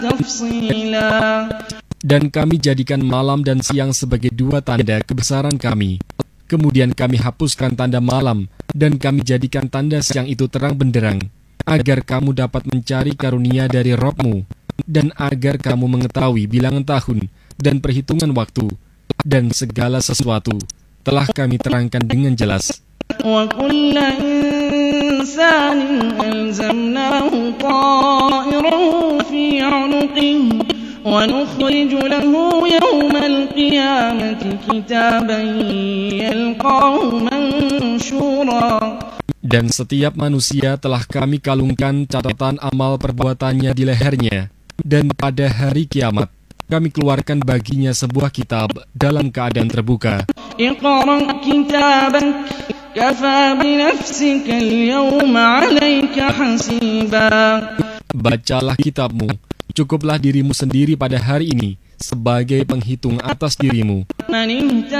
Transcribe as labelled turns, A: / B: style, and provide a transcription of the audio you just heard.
A: تفصيلا.
B: Dan kami jadikan malam dan siang sebagai dua tanda kebesaran kami. Kemudian kami hapuskan tanda malam, dan kami jadikan tanda siang itu terang benderang, agar kamu dapat mencari karunia dari Rabb-Mu, dan agar kamu mengetahui bilangan tahun dan perhitungan waktu, dan segala sesuatu telah kami terangkan dengan jelas.
A: وَكُلَّ إِنسَانٍ أَلْزَمْنَاهُ طَائِرَهُ فِي عُنُقِهِ وَنُخْرِجُ لَهُ يَوْمَ الْقِيَامَةِ كِتَابًا يَلْقَاهُ مَنشُورًا.
B: Dan setiap manusia telah kami kalungkan catatan amal perbuatannya di lehernya, dan pada hari kiamat kami keluarkan baginya sebuah kitab dalam keadaan terbuka.
A: اقْرَأْ كِتَابَكَ كَفَى بِنَفْسِكَ الْيَوْمَ عَلَيْكَ حَسِيبًا.
B: Bacalah kitabmu, cukuplah dirimu sendiri pada hari ini sebagai penghitung atas dirimu.
A: مَنِ اهْتَدَىٰ